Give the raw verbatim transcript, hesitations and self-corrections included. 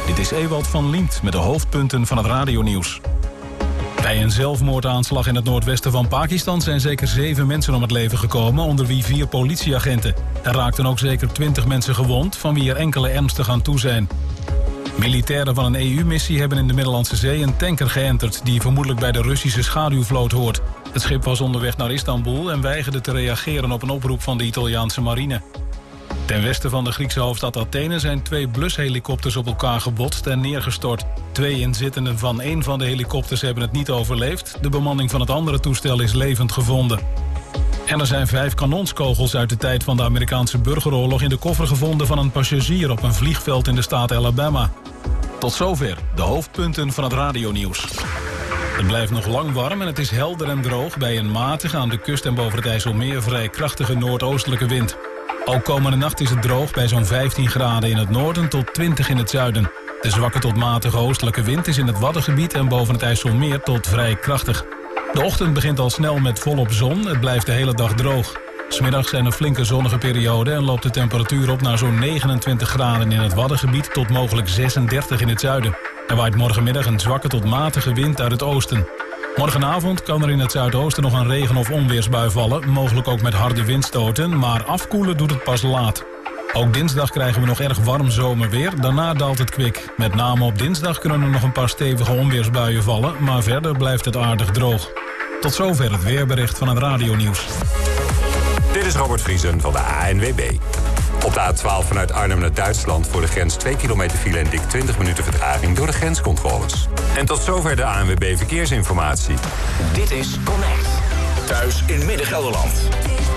Dit is Ewald van Liemt met de hoofdpunten van het radionieuws. Bij een zelfmoordaanslag in het noordwesten van Pakistan zijn zeker zeven mensen om het leven gekomen, onder wie vier politieagenten. Er raakten ook zeker twintig mensen gewond, van wie er enkele ernstig aan toe zijn. Militairen van een E U-missie hebben in de Middellandse Zee een tanker geënterd die vermoedelijk bij de Russische schaduwvloot hoort. Het schip was onderweg naar Istanbul en weigerde te reageren op een oproep van de Italiaanse marine. Ten westen van de Griekse hoofdstad Athene zijn twee blushelikopters op elkaar gebotst en neergestort. Twee inzittenden van één van de helikopters hebben het niet overleefd. De bemanning van het andere toestel is levend gevonden. En er zijn vijf kanonskogels uit de tijd van de Amerikaanse burgeroorlog in de koffer gevonden van een passagier op een vliegveld in de staat Alabama. Tot zover de hoofdpunten van het radionieuws. Het blijft nog lang warm en het is helder en droog bij een matige aan de kust en boven het IJsselmeer vrij krachtige noordoostelijke wind. Ook komende nacht is het droog bij zo'n vijftien graden in het noorden tot twintig in het zuiden. De zwakke tot matige oostelijke wind is in het Waddengebied en boven het IJsselmeer tot vrij krachtig. De ochtend begint al snel met volop zon, het blijft de hele dag droog. 'S Middags zijn er flinke zonnige perioden en loopt de temperatuur op naar zo'n negenentwintig graden in het Waddengebied tot mogelijk zesendertig in het zuiden. Er waait morgenmiddag een zwakke tot matige wind uit het oosten. Morgenavond kan er in het zuidoosten nog een regen- of onweersbui vallen, mogelijk ook met harde windstoten, maar afkoelen doet het pas laat. Ook dinsdag krijgen we nog erg warm zomerweer, daarna daalt het kwik. Met name op dinsdag kunnen er nog een paar stevige onweersbuien vallen, maar verder blijft het aardig droog. Tot zover het weerbericht van het radionieuws. Dit is Robert Vriesen van de A N W B. Op de A twaalf vanuit Arnhem naar Duitsland voor de grens twee kilometer file en dik twintig minuten vertraging door de grenscontroles. En tot zover de A N W B Verkeersinformatie. Dit is Connect. Thuis in Midden-Gelderland.